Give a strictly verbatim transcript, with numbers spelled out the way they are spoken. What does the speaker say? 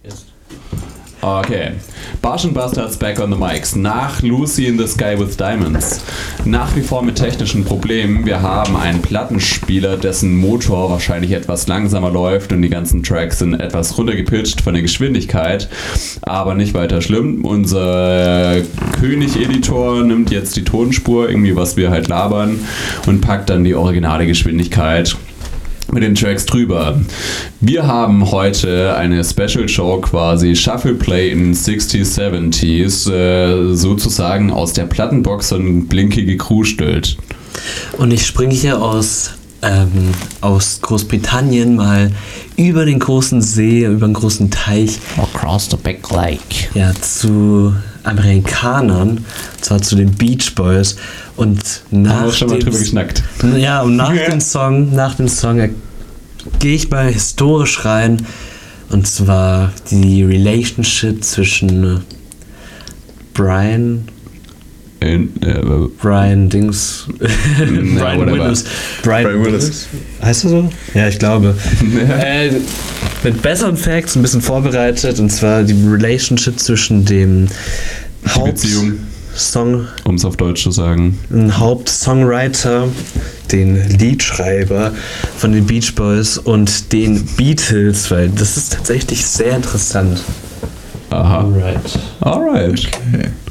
Okay. Barsch and Bastards back on the mics. Nach Lucy in the Sky with Diamonds. Nach wie vor mit technischen Problemen. Wir haben einen Plattenspieler, dessen Motor wahrscheinlich etwas langsamer läuft und die ganzen Tracks sind etwas runtergepitcht von der Geschwindigkeit. Aber nicht weiter schlimm. Unser König-Editor nimmt jetzt die Tonspur, irgendwie was wir halt labern, und packt dann die originale Geschwindigkeit mit den Tracks drüber. Wir haben heute eine Special Show, quasi Shuffle Play in sixties, seventies, äh, sozusagen aus der Plattenbox und blinkige Crew stüllt. Und ich springe hier aus, ähm, aus Großbritannien mal über den großen See, über den großen Teich. Across the big lake. Ja, zu Amerikanern, und zwar zu den Beach Boys. Und nach haben wir schon mal drüber geschnackt. Ja, und nach dem Song, nach dem Song äh, gehe ich mal historisch rein. Und zwar die Relationship zwischen Brian In, äh, Brian Dings Brian whatever. Willis. Brian, Brian Willis. Willis. Heißt er so? Ja, ich glaube. äh, mit besseren Facts ein bisschen vorbereitet, und zwar die Relationship zwischen dem Die Beziehung, Song, um es auf Deutsch zu sagen. ein Hauptsongwriter, den Liedschreiber von den Beach Boys und den Beatles, weil das ist tatsächlich sehr interessant. Aha. Alright. Alright. Okay.